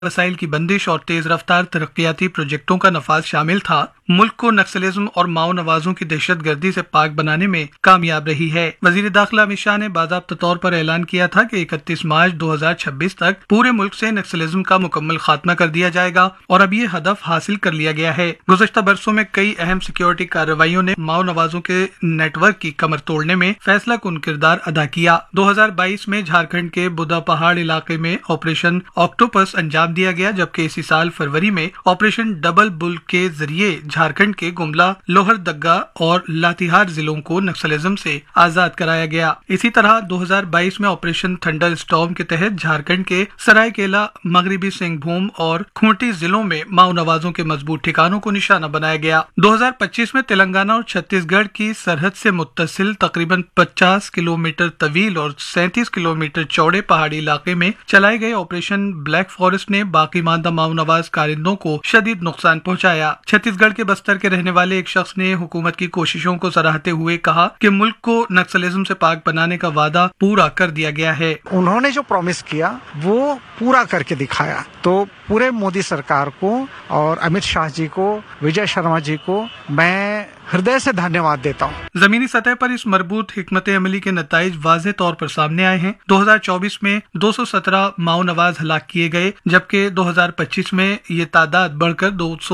वसाइल की बंदिश और तेज रफ्तार तरक्याती प्रोजेक्टों का नफाज शामिल था, मुल्क को नक्सलिज्म और माओ नवाजों की दहशत गर्दी से पाक बनाने में कामयाब रही है। वजीर दाखिला अमित शाह ने बाज़ाब्ता तौर पर ऐलान किया था कि 31 मार्च 2026 तक पूरे मुल्क से नक्सलिज्म का मुकम्मल खात्मा कर दिया जाएगा और अब ये हदफ हासिल कर लिया गया है। गुज़श्ता बरसों में कई अहम सिक्योरिटी कार्रवाइयों ने माओ नवाजों के नेटवर्क की कमर तोड़ने में फैसला कुन किरदार अदा किया। 2022 में झारखंड के बुदा पहाड़ इलाके में ऑपरेशन ऑक्टोपस अंजाम दिया गया, जबकि इसी साल फरवरी में ऑपरेशन डबल बुल के जरिए झारखंड के गुमला, लोहरदगा और लातेहार जिलों को नक्सलिज्म से आजाद कराया गया। इसी तरह 2022 में ऑपरेशन थंडर स्टॉर्म के तहत झारखंड के सरायकेला, मगरबी सिंहभूम और खूंटी जिलों में माओ नवाजों के मजबूत ठिकानों को निशाना बनाया गया। 2025 में तेलंगाना और छत्तीसगढ़ की सरहद से मुत्तसिल तकरीबन 50 किलोमीटर तवील और 37 किलोमीटर चौड़े पहाड़ी इलाके में चलाए गए ऑपरेशन ब्लैक फॉरेस्ट ने बाकी मानदा माओ नवाज कारिंदों को शदीद नुकसान पहुंचाया। छत्तीसगढ़ के बस्तर के रहने वाले एक शख्स ने हुकूमत की कोशिशों को सराहते हुए कहा कि मुल्क को नक्सलिज्म से पाक बनाने का वादा पूरा कर दिया गया है। उन्होंने जो प्रॉमिस किया वो पूरा करके दिखाया। तो पूरे मोदी सरकार को और अमित शाह जी को, विजय शर्मा जी को मैं हृदय से धन्यवाद देता हूँ। जमीनी सतह पर इस मरबूत हिकमत अमली के नताइज वाज़ेह तौर पर सामने आए हैं। 2024 में 217 माओ नवाज हलाक किए गए, जबकि 2025 में ये तादाद बढ़कर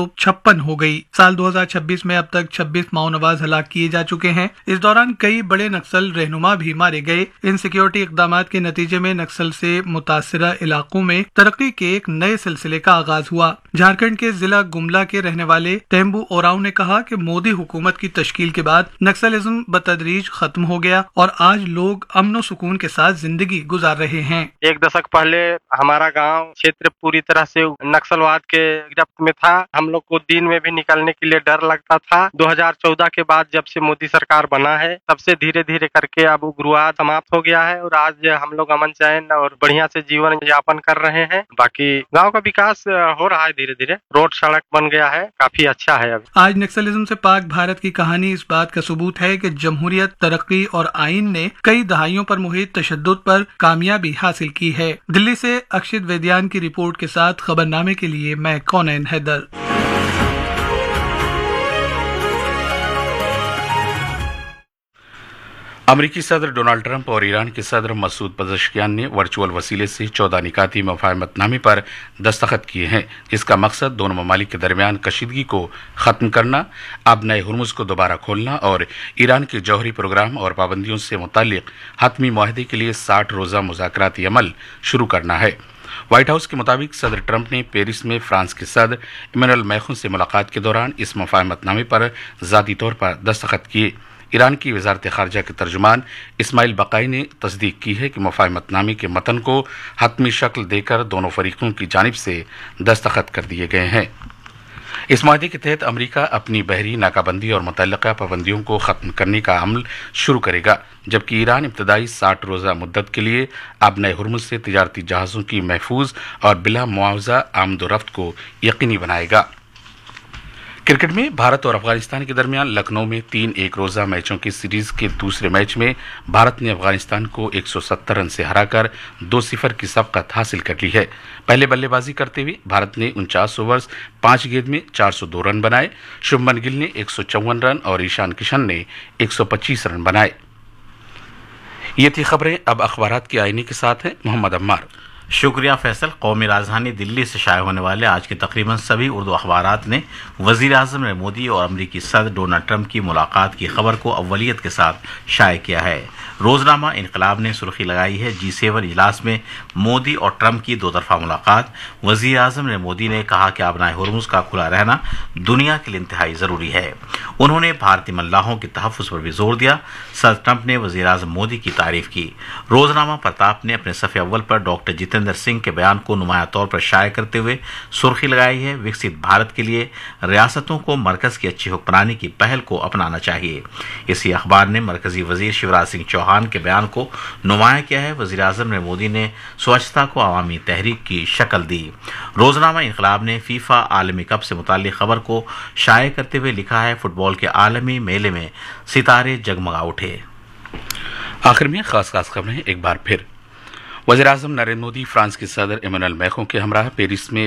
256 हो गई। साल 2026 में अब तक 26 माओ नवाज हलाक किए जा चुके हैं। इस दौरान कई बड़े नक्सल रहनुमा भी मारे गए। इन सिक्योरिटी इकदाम के नतीजे में नक्सल से मुतासरा इलाकों में तरक्की के एक नए सिलसिले का आगाज हुआ। झारखंड के जिला गुमला के रहने वाले तेम्बू ओराव ने कहा कि मोदी हुकूमत की तश्कील के बाद नक्सलिज्म बतदरीज खत्म हो गया और आज लोग अमन और सुकून के साथ जिंदगी गुजार रहे हैं। एक दशक पहले हमारा गांव क्षेत्र पूरी तरह से नक्सलवाद के गिरफ्त में था। हम लोग को दिन में भी निकलने के लिए डर लगता था। 2014 के बाद जब से मोदी सरकार बना है, तब से धीरे धीरे करके अब उग्रवाद समाप्त हो गया है और आज हम लोग अमन चैन और बढ़िया से जीवन यापन कर रहे हैं। बाकी गाँव का विकास हो रहा है धीरे धीरे, रोड सड़क बन गया है, काफी अच्छा है। अब आज नक्सलिज्म से पाक भारत की कहानी इस बात का सबूत है कि जमहूरियत, तरक्की और आइन ने कई दहाइयों पर मुहित तशद्दुद पर कामयाबी हासिल की है। दिल्ली से अक्षित वैद्यान की रिपोर्ट के साथ खबरनामे के लिए मैं कौनैन हैदर। अमेरिकी सदर डोनाल्ड ट्रंप और ईरान के सदर मसूद पज़ेश्कियान ने वर्चुअल वसीले से 14 निकाती मुफाहमतनामे पर दस्तखत किए हैं, जिसका मकसद दोनों ममालिक के दरमियान कशीदगी को खत्म करना, आबनाए हुर्मुज़ को दोबारा खोलना और ईरान के जौहरी प्रोग्राम और पाबंदियों से मुताल्लिक हतमी मुआहदे के लिए 60 रोज़ा मुज़ाकराती अमल शुरू करना है। व्हाइट हाउस के मुताबिक सदर ट्रंप ने पेरिस में फ्रांस के सदर इमैनुअल मैखून से मुलाकात के दौरान इस मुफाहमतनामे पर ज़ाती तौर पर दस्तखत किए। ईरान की वजारत खारजा के तर्जुमान इस्माइल बकाई ने तस्दीक की है कि मुफाहमतनामे के मतन को हतमी शक्ल देकर दोनों फरीकों की जानिब से दस्तखत कर दिए गए हैं। इस माहदे के तहत अमरीका अपनी बहरी नाकाबंदी और मुतल्लिका पाबंदियों को खत्म करने का अमल शुरू करेगा, जबकि ईरान इब्तदाई 60 रोज़ा मुद्दत के लिए आबनाए हुर्मुज़ से तिजारती जहाज़ों की महफूज और बिला मुआवजा आमदोरफ्त को यकीनी बनाएगा। क्रिकेट में भारत और अफगानिस्तान के दरमियान लखनऊ में 3 एक रोज़ा मैचों की सीरीज के दूसरे मैच में भारत ने अफगानिस्तान को 170 रन से हराकर 2-0 की सबकत हासिल कर ली है। पहले बल्लेबाजी करते हुए भारत ने 49 ओवर्स 5 गेंद में 402 रन बनाए। शुभमन गिल ने 154 रन और ईशान किशन ने 125 रन बनाए। ये थी खबरें। अब अखबारात के आईने के साथ हैं मोहम्मद अम्मार। शुक्रिया फैसल। कौमी राजधानी दिल्ली से शाये होने वाले आज के तकरीबन सभी उर्दू अखबारात ने वज़ीर आज़म नरेंद्र मोदी और अमरीकी सदर डोनाल्ड ट्रंप की मुलाकात की खबर को अव्वलियत के साथ शाये किया है। रोजनामा इनकलाब ने सुर्खी लगाई है G7 इजलास में मोदी और ट्रंप की दो तरफा मुलाकात। वज़ीर आज़म नरेंद्र मोदी ने कहा कि आबनाए हुर्मुज़ का खुला रहना दुनिया के लिए इंतहाई ज़रूरी है। उन्होंने भारतीय मल्लाहों के तहफ़्फ़ुज़ पर भी जोर दिया। सदर ट्रंप ने वज़ीर आज़म मोदी की तारीफ की। रोजनामा प्रताप ने अपने सफ़े अव्वल पर डॉक्टर जितेंद्र सिंह के बयान को नुमाया तौर पर शाये करते हुए सुर्खी लगाई है, विकसित भारत के लिए रियासतों को मरकज की अच्छी हुक्मरानी की पहल को अपनाना चाहिए। इसी अखबार ने मरकजी वजीर शिवराज सिंह चौहान के बयान को नुमाया किया है। वज़ीर आज़म नरेंद्र मोदी ने स्वच्छता को अवामी तहरीक की शक्ल दी। रोजनामा इनकलाब ने फीफा आलमी कप से मुताल्लिक खबर को शाये करते हुए लिखा है, फुटबॉल के आलमी मेले में सितारे जगमगा उठे। आखिर में खास खबरें एक बार फिर। वज़ीर-ए-आज़म नरेंद्र मोदी फ्रांस के सदर इमैनुअल मैक्रों के हमरा पेरिस में